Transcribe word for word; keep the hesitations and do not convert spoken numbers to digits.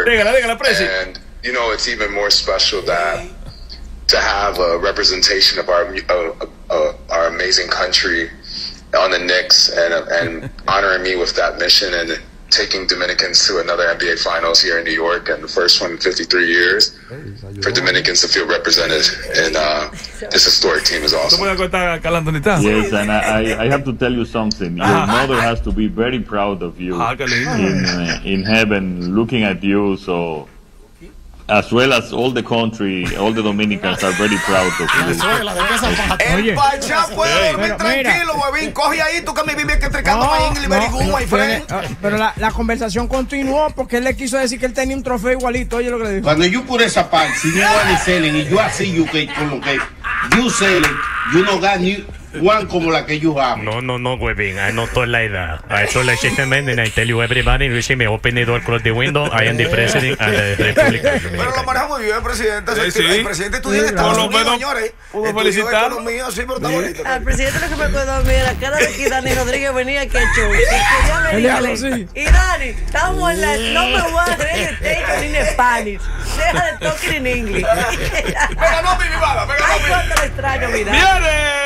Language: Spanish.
Dígala, dígala, Presi. And, you know, it's even more special that to have a representation of our uh, uh, our amazing country on the Knicks and and honoring me with that mission and taking Dominicans to another N B A Finals here in New York, and the first one in fifty-three years for Dominicans to feel represented in uh, this historic team is awesome. Yes, and I, I have to tell you something. Your mother has to be very proud of you in, uh, in heaven, looking at you. So, as well as all the country, all the Dominicans are very proud of you. El Pachá puede dormir tranquilo, huevín. Coge ahí, tú que me vives que tricando my English very good, my friend. Pero la, la conversación continuó porque él le quiso decir que él tenía un trofeo igualito. Oye lo que le dijo. Cuando yo por esa parte, si you are selling y yo así, you que con lo que you selling, you no got new one como la que you have. No, no, no, huevín. I know toda la edad. I saw the achievement and I tell you everybody, you see me open the door, close the window. I am the president of the Republic of Pero lo maneja muy bien, presidente. Sí, sí. El presidente estudia en Estados Unidos, señores. Puedo felicitarlo. Sí, pero está bonito. Al presidente lo que me acuerdo a mí era cada vez que Dani Rodríguez venía que show. Y Dani, estamos en la. No me voy a reír en Spanish. Deja de talking in English. Pega no, mi bala, pega no. Ay, cuánto le extraño, mira. ¡Viene!